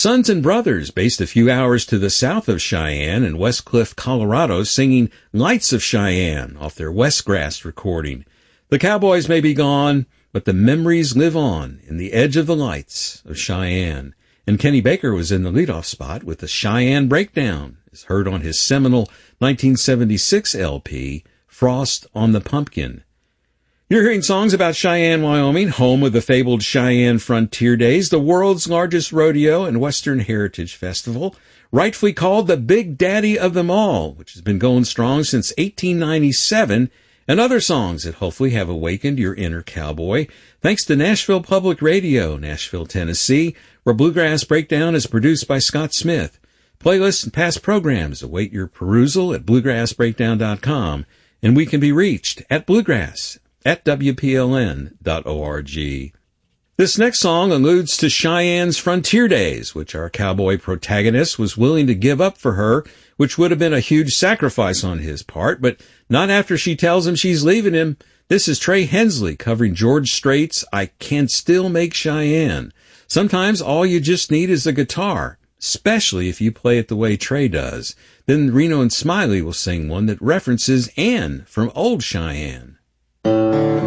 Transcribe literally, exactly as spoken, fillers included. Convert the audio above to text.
Sons and Brothers, based a few hours to the south of Cheyenne in West Cliff, Colorado, singing Lights of Cheyenne off their Westgrass recording. The cowboys may be gone, but the memories live on in the edge of the lights of Cheyenne. And Kenny Baker was in the leadoff spot with the Cheyenne Breakdown, as heard on his seminal nineteen seventy-six L P, Frost on the Pumpkin. You're hearing songs about Cheyenne, Wyoming, home of the fabled Cheyenne Frontier Days, the world's largest rodeo and Western Heritage Festival, rightfully called the Big Daddy of them all, which has been going strong since eighteen ninety-seven, and other songs that hopefully have awakened your inner cowboy, thanks to Nashville Public Radio, Nashville, Tennessee, where Bluegrass Breakdown is produced by Scott Smith. Playlists and past programs await your perusal at bluegrass breakdown dot com, and we can be reached at bluegrass at w p l n dot org. This next song alludes to Cheyenne's frontier days, which our cowboy protagonist was willing to give up for her, which would have been a huge sacrifice on his part, but not after she tells him she's leaving him. This is Trey Hensley covering George Strait's I Can Still Make Cheyenne. Sometimes all you just need is a guitar, especially if you play it the way Trey does. Then Reno and Smiley will sing one that references Anne from Old Cheyenne.